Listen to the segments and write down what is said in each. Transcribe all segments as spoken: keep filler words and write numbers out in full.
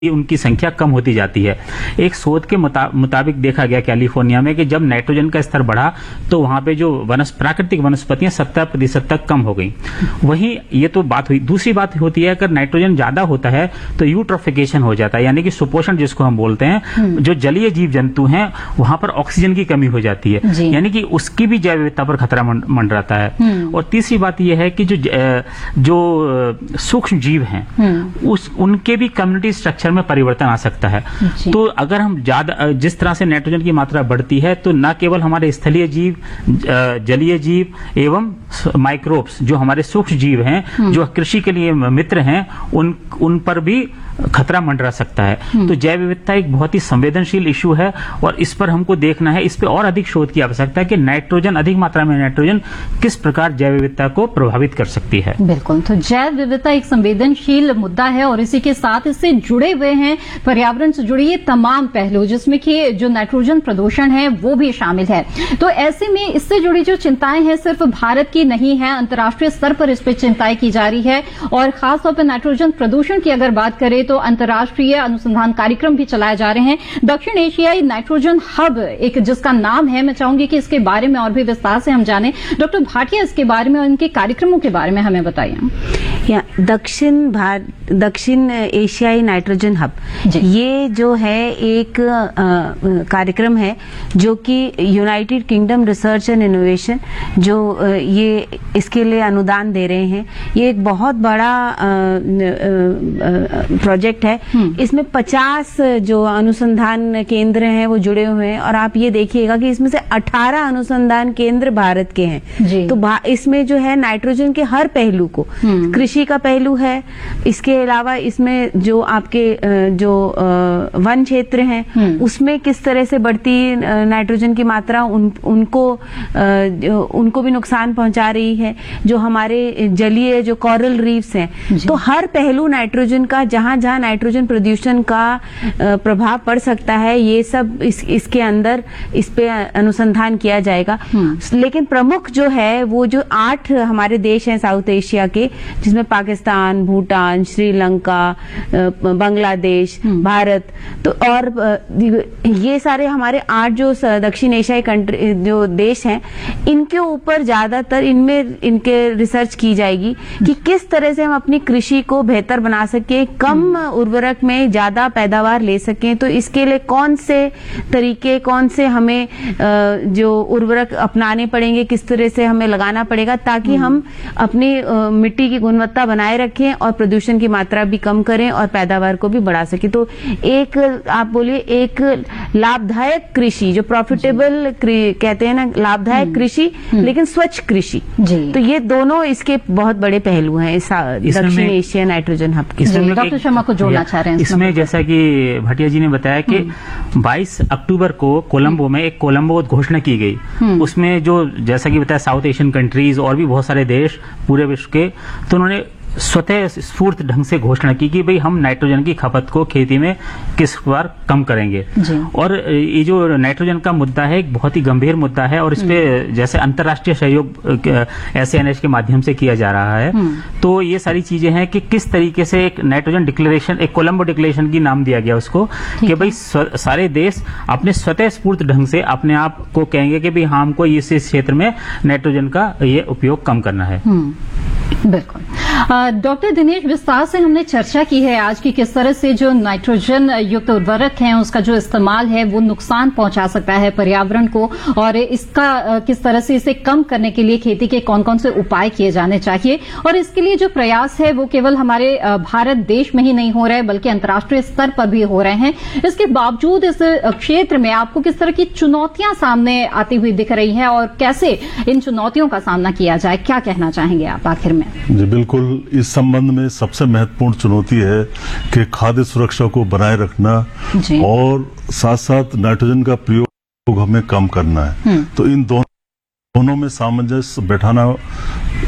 उनकी संख्या कम होती जाती है। एक शोध के मुता, मुताबिक देखा गया कैलिफोर्निया में कि जब नाइट्रोजन का स्तर बढ़ा तो वहां पे जो वनस प्राकृतिक वनस्पतियां सत्तर प्रतिशत तक कम हो गई। वहीं ये तो बात हुई। दूसरी बात होती है अगर नाइट्रोजन ज्यादा होता है तो यूट्रोफिकेशन हो जाता है, यानी कि सुपोषण जिसको हम बोलते हैं। जो जलीय जीव जंतु हैं वहां पर ऑक्सीजन की कमी हो जाती है, यानी कि उसकी भी जैव विविधता पर खतरा मंडराता है। और तीसरी बात यह है कि जो जो सूक्ष्म जीव हैं उस उनके भी कम्युनिटी स्ट्रक्चर में परिवर्तन आ सकता है। तो अगर हम ज्यादा जिस तरह से नाइट्रोजन की मात्रा बढ़ती है तो न केवल हमारे स्थलीय जीव, जलीय जीव एवं माइक्रोब्स जो हमारे सूक्ष्म जीव हैं जो कृषि के लिए मित्र हैं उन उन पर भी खतरा मंडरा सकता है। तो जैव विविधता एक बहुत ही संवेदनशील इशू है और इस पर हमको देखना है, इस पर और अधिक शोध की आवश्यकता है कि नाइट्रोजन, अधिक मात्रा में नाइट्रोजन किस प्रकार जैव विविधता को प्रभावित कर सकती है। बिल्कुल, तो जैव विविधता एक संवेदनशील मुद्दा है और इसी के साथ इससे जुड़े हुए हैं पर्यावरण से जुड़ी ये तमाम पहलू, जिसमें कि जो नाइट्रोजन प्रदूषण है वो भी शामिल है। तो ऐसे में इससे जुड़ी जो चिंताएं हैं सिर्फ भारत की नहीं है, अंतर्राष्ट्रीय स्तर पर इस पर चिंताएं की जा रही है। और खासतौर पर नाइट्रोजन प्रदूषण की अगर बात करें तो अंतर्राष्ट्रीय अनुसंधान कार्यक्रम भी चलाए जा रहे हैं। दक्षिण एशियाई नाइट्रोजन हब एक जिसका नाम है, मैं चाहूंगी कि इसके बारे में और भी विस्तार से हम जाने। डॉक्टर भाटिया, इसके बारे में और इनके कार्यक्रमों के बारे में हमें बताइए। या दक्षिण भारत दक्षिण एशियाई नाइट्रोजन हब, ये जो है एक कार्यक्रम है जो कि United kingdom research and innovation जो आ, ये इसके लिए अनुदान दे रहे हैं। ये एक बहुत बड़ा प्रोजेक्ट है। इसमें पचास जो अनुसंधान केंद्र हैं वो जुड़े हुए हैं और आप ये देखिएगा कि इसमें से अठारह अनुसंधान केंद्र भारत के हैं। तो इसमें जो है नाइट्रोजन के हर पहलू को, कृषि का पहलू है, इसके अलावा इसमें जो आपके जो वन क्षेत्र हैं उसमें किस तरह से बढ़ती नाइट्रोजन की मात्रा उन, उनको उनको भी नुकसान पहुंचा रही है, जो हमारे जलीय जो कोरल रीफ्स हैं। तो हर पहलू नाइट्रोजन का, जहां जहां नाइट्रोजन प्रदूषण का प्रभाव पड़ सकता है, ये सब इस, इसके अंदर इस पे अनुसंधान किया जाएगा। लेकिन प्रमुख जो है वो जो आठ हमारे देश हैं साउथ एशिया के, जिसमें पाकिस्तान, भूटान, श्रीलंका, बांग्लादेश, भारत, तो और ये सारे हमारे आठ जो दक्षिण एशियाई कंट्री जो देश हैं, इनके ऊपर ज्यादातर इनमें इनके रिसर्च की जाएगी कि किस तरह से हम अपनी कृषि को बेहतर बना सके, कम उर्वरक में ज्यादा पैदावार ले सकें। तो इसके लिए कौन से तरीके, कौन से हमें जो उर्वरक अपनाने पड़ेंगे, किस तरह से हमें लगाना पड़ेगा ताकि हम अपनी मिट्टी की गुणवत्ता बनाए रखें और प्रदूषण की मात्रा भी कम करें और पैदावार को भी बढ़ा सके। तो एक आप बोलिए एक लाभदायक कृषि, जो प्रॉफिटेबल कहते हैं ना, लाभदायक कृषि लेकिन स्वच्छ कृषि, तो ये दोनों इसके बहुत बड़े पहलू हैं इस दक्षिण एशिया नाइट्रोजन हब के। डॉक्टर शर्मा को जोड़ना चाह रहे हैं इसमें, इसमें जैसा कि भाटिया जी ने बताया कि बाईस अक्टूबर को कोलंबो में एक कोलंबो घोषणा की गई। उसमें जो जैसा कि बताया साउथ एशियन कंट्रीज और भी बहुत सारे देश पूरे विश्व के, तो उन्होंने स्वतः स्फूर्त ढंग से घोषणा की कि भाई हम नाइट्रोजन की खपत को खेती में किस बार कम करेंगे। और ये जो नाइट्रोजन का मुद्दा है एक बहुत ही गंभीर मुद्दा है और इस पे जैसे अंतर्राष्ट्रीय सहयोग एस एन एच के माध्यम से किया जा रहा है। तो ये सारी चीजें हैं कि किस तरीके से एक नाइट्रोजन डिक्लेरेशन, एक कोलंबो डिक्लेरेशन की नाम दिया गया उसको, कि भाई सारे देश अपने स्वतः स्फूर्त ढंग से अपने आप को कहेंगे कि भाई हमको इस क्षेत्र में नाइट्रोजन का ये उपयोग कम करना है। बिल्कुल। डॉक्टर दिनेश, विस्तार से हमने चर्चा की है आज की किस तरह से जो नाइट्रोजन युक्त उर्वरक हैं उसका जो इस्तेमाल है वो नुकसान पहुंचा सकता है पर्यावरण को, और इसका किस तरह से इसे कम करने के लिए खेती के कौन कौन से उपाय किए जाने चाहिए। और इसके लिए जो प्रयास है वो केवल हमारे भारत देश में ही नहीं हो रहे बल्कि अंतर्राष्ट्रीय स्तर पर भी हो रहे हैं। इसके बावजूद इस क्षेत्र में आपको किस तरह की चुनौतियां सामने आती हुई दिख रही है और कैसे इन चुनौतियों का सामना किया जाए, क्या कहना चाहेंगे आप आखिर में? जी बिल्कुल, इस संबंध में सबसे महत्वपूर्ण चुनौती है कि खाद्य सुरक्षा को बनाए रखना और साथ साथ नाइट्रोजन का प्रयोग हमें कम करना है। तो इन दोनों दोनों में सामंजस्य बैठाना एक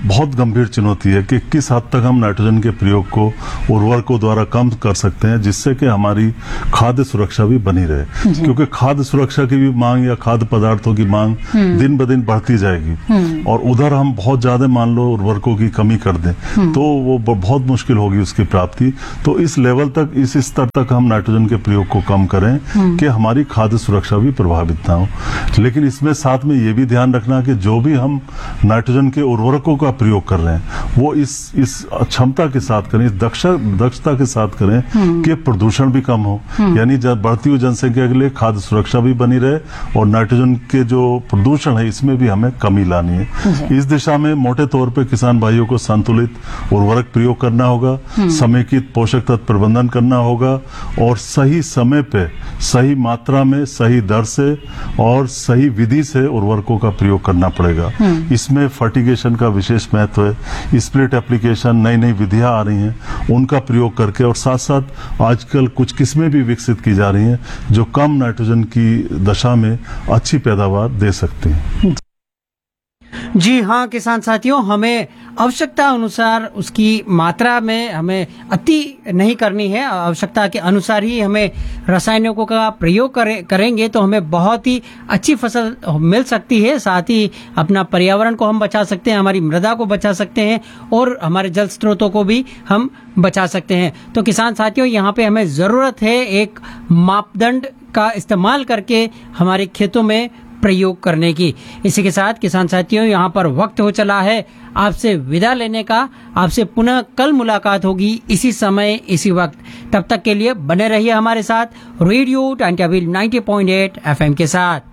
बहुत गंभीर चुनौती है कि किस हद तक हम नाइट्रोजन के प्रयोग को उर्वरकों द्वारा कम कर सकते हैं, जिससे कि हमारी खाद्य सुरक्षा भी बनी रहे, क्योंकि खाद्य सुरक्षा की भी मांग या खाद्य पदार्थों की मांग दिन ब दिन बढ़ती जाएगी और उधर हम बहुत ज्यादा मान लो उर्वरकों की कमी कर दें तो वो बहुत मुश्किल होगी उसकी प्राप्ति। तो इस लेवल तक, इस स्तर तक हम नाइट्रोजन के प्रयोग को कम करें कि हमारी खाद्य सुरक्षा भी प्रभावित ना हो। लेकिन इसमें साथ में ये भी ध्यान रखना कि जो भी हम नाइट्रोजन के उर्वरकों का प्रयोग कर रहे हैं वो इस इस क्षमता के साथ करें, इस दक्षता दक्षता के साथ करें कि प्रदूषण भी कम हो, यानी जब बढ़ती हुई जनसंख्या के लिए खाद्य सुरक्षा भी बनी रहे और नाइट्रोजन के जो प्रदूषण है इसमें भी हमें कमी लानी है। इस दिशा में मोटे तौर पे किसान भाइयों को संतुलित उर्वरक प्रयोग करना होगा, समेकित पोषक तत्व प्रबंधन करना होगा और सही समय पे, सही मात्रा में, सही दर से और सही विधि से उर्वरकों का प्रयोग करना पड़ेगा। इसमें फर्टिगेशन का विशेष महत्व है, स्प्लिट एप्लीकेशन, नई नई विधियां आ रही हैं, उनका प्रयोग करके और साथ साथ आजकल कुछ किस्में भी विकसित की जा रही हैं जो कम नाइट्रोजन की दशा में अच्छी पैदावार दे सकती हैं। जी हाँ किसान साथियों, हमें आवश्यकता अनुसार उसकी मात्रा में हमें अति नहीं करनी है। आवश्यकता के अनुसार ही हमें रासायनिकों का प्रयोग करें करेंगे तो हमें बहुत ही अच्छी फसल मिल सकती है। साथ ही अपना पर्यावरण को हम बचा सकते हैं, हमारी मृदा को बचा सकते हैं और हमारे जल स्रोतों को भी हम बचा सकते हैं। तो किसान साथियों, यहाँ पे हमें जरूरत है एक मापदंड का इस्तेमाल करके हमारे खेतों में प्रयोग करने की। इसी के साथ किसान साथियों, यहाँ पर वक्त हो चला है आपसे विदा लेने का। आपसे पुनः कल मुलाकात होगी इसी समय इसी वक्त। तब तक के लिए बने रहिए हमारे साथ रेडियो टाइम टेबल नब्बे पॉइंट आठ एफएम के साथ।